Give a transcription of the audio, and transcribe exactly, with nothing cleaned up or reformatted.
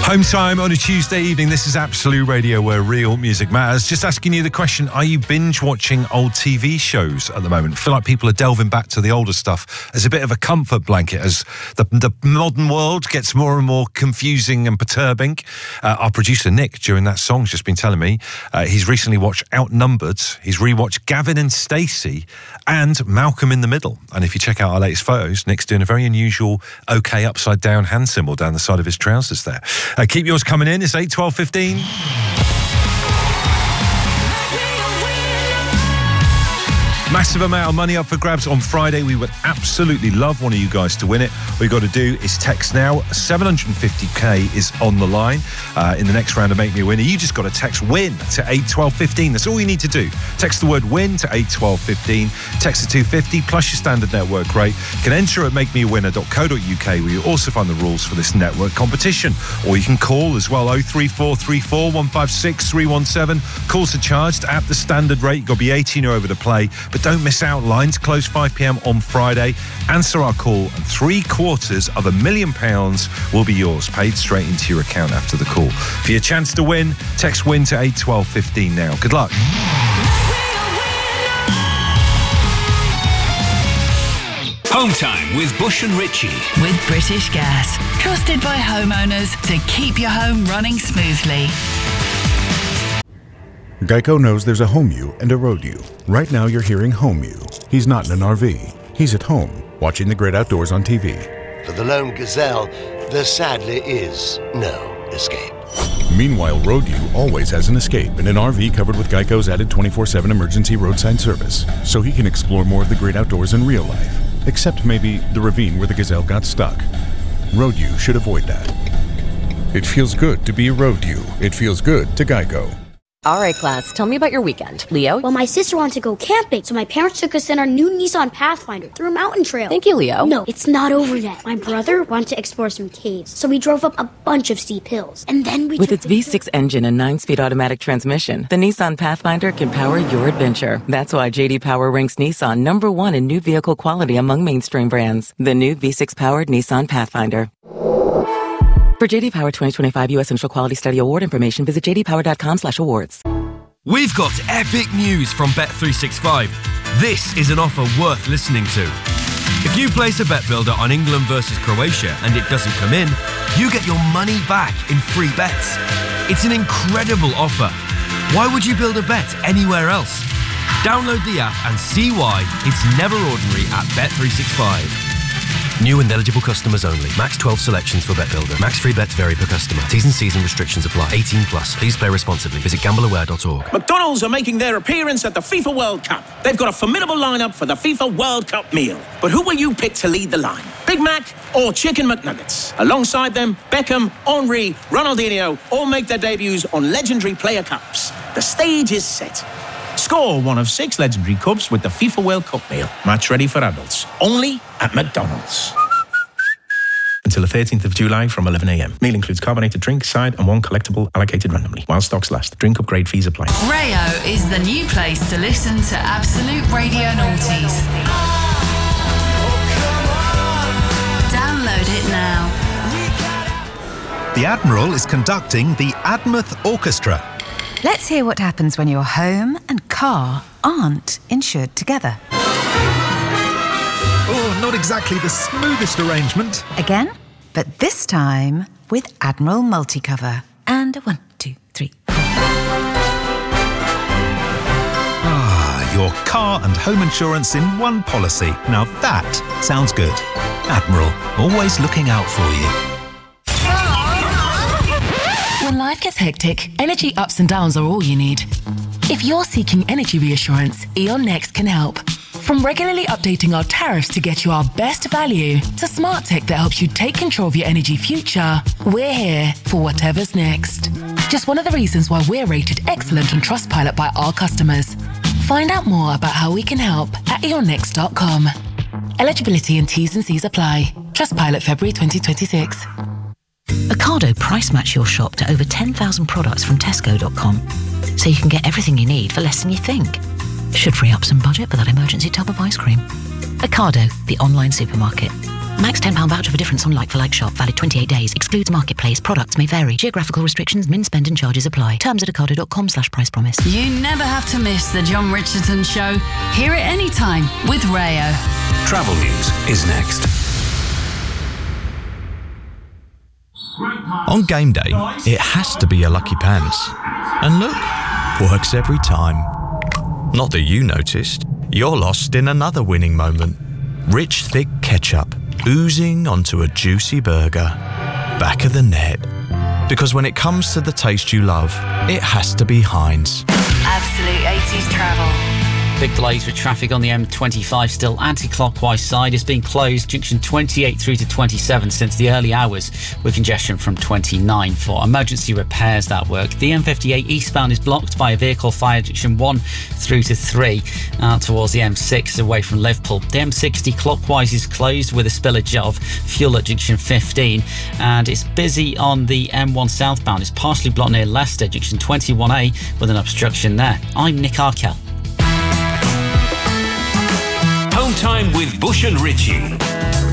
Home time on a Tuesday evening. This is Absolute Radio, where real music matters. Just asking you the question, are you binge watching old T V shows at the moment? I feel like people are delving back to the older stuff as a bit of a comfort blanket as the, the modern world gets more and more confusing and perturbing. Uh, our producer Nick, during that song, has just been telling me uh, he's recently watched Outnumbered. He's rewatched Gavin and Stacey and Malcolm in the Middle. And if you check out our latest photos, Nick's doing a very unusual OK upside down hand symbol down the side of his trousers there. Uh, keep yours coming in. It's eight, twelve, fifteen. Massive amount of money up for grabs on Friday. We would absolutely love one of you guys to win it. All you got to do is text now. seven hundred fifty k is on the line uh, in the next round to make me a winner. You just got to text WIN to eight twelve fifteen. That's all you need to do. Text the word WIN to eight twelve fifteen. Text the two fifty plus your standard network rate. You can enter at make me a winner dot co dot uk, where you also find the rules for this network competition. Or you can call as well, oh three four three four, one five six, three one seven. Calls are charged at the standard rate. You've got to be eighteen or over to play. But don't miss out. Lines close five p m on Friday. Answer our call and three quarters of a million pounds will be yours, paid straight into your account after the call. For your chance to win, text WIN to eight twelve fifteen now. Good luck. Home time with Bush and Ritchie. With British Gas. Trusted by homeowners to keep your home running smoothly. Geico knows there's a home you and a road you. Right now you're hearing home you. He's not in an R V. He's at home, watching the great outdoors on T V. For the lone gazelle, there sadly is no escape. Meanwhile, road you always has an escape in an R V covered with Geico's added twenty-four seven emergency roadside service, so he can explore more of the great outdoors in real life. Except maybe the ravine where the gazelle got stuck. Road you should avoid that. It feels good to be a road you. It feels good to Geico. All right, class, tell me about your weekend. Leo? Well, my sister wanted to go camping, so my parents took us in our new Nissan Pathfinder through a mountain trail. Thank you, Leo. No, it's not over yet. My brother wanted to explore some caves, so we drove up a bunch of steep hills. And then we... With its V six engine and nine-speed automatic transmission, the Nissan Pathfinder can power your adventure. That's why J D Power ranks Nissan number one in new vehicle quality among mainstream brands. The new V six-powered Nissan Pathfinder. For J D Power twenty twenty-five U S Central Quality Study Award information, visit j d power dot com slash awards. We've got epic news from Bet three sixty-five. This is an offer worth listening to. If you place a bet builder on England versus Croatia and it doesn't come in, you get your money back in free bets. It's an incredible offer. Why would you build a bet anywhere else? Download the app and see why it's never ordinary at Bet three sixty-five. New and eligible customers only. Max twelve selections for Bet Builder. Max free bets vary per customer. T's and C's and restrictions apply. eighteen plus. Please play responsibly. Visit gamble aware dot org. McDonald's are making their appearance at the FIFA World Cup. They've got a formidable lineup for the FIFA World Cup meal. But who will you pick to lead the line? Big Mac or Chicken McNuggets? Alongside them, Beckham, Henry, Ronaldinho all make their debuts on legendary player cups. The stage is set. Score one of six legendary cups with the FIFA World Cup meal. Match ready for adults. Only at McDonald's. Until the thirteenth of July from eleven a m. Meal includes carbonated drink, side and one collectible allocated randomly. While stocks last. Drink upgrade fees apply. Rayo is the new place to listen to Absolute Radio Noughties. Download it now. The Admiral is conducting the Admouth Orchestra. Let's hear what happens when your home and car aren't insured together. Oh, not exactly the smoothest arrangement. Again, but this time with Admiral Multicover. And a one, two, three. Ah, your car and home insurance in one policy. Now that sounds good. Admiral, always looking out for you. When life gets hectic, energy ups and downs are all you need. If you're seeking energy reassurance, E.ON Next can help. From regularly updating our tariffs to get you our best value, to smart tech that helps you take control of your energy future, we're here for whatever's next. Just one of the reasons why we're rated excellent on Trustpilot by our customers. Find out more about how we can help at e on next dot com. Eligibility and T's and C's apply. Trustpilot February twenty twenty-six. Ocado price match your shop to over ten thousand products from tesco dot com, so you can get everything you need for less than you think. Should free up some budget for that emergency tub of ice cream. Ocado, the online supermarket. Max ten pounds voucher for difference on like-for-like shop. Valid twenty-eight days. Excludes marketplace. Products may vary. Geographical restrictions, min spend and charges apply. Terms at ocado.com slash price promise. You never have to miss the John Richardson Show. Hear it anytime with Rayo. Travel news is next. On game day, it has to be a Lucky Pants. And look, works every time. Not that you noticed. You're lost in another winning moment. Rich, thick ketchup oozing onto a juicy burger. Back of the net. Because when it comes to the taste you love, it has to be Heinz. Absolute eighties travel. Big delays with traffic on the M twenty-five still anti-clockwise side. It's been closed junction twenty-eight through to twenty-seven since the early hours, with congestion from twenty-nine for emergency repairs that work. The M fifty-eight eastbound is blocked by a vehicle fire junction one through to three out towards the M six away from Liverpool. The M sixty clockwise is closed with a spillage of fuel at junction fifteen, and it's busy on the M one southbound. It's partially blocked near Leicester junction twenty-one A with an obstruction there. I'm Nick Arkell. Home time with Bush and Richie.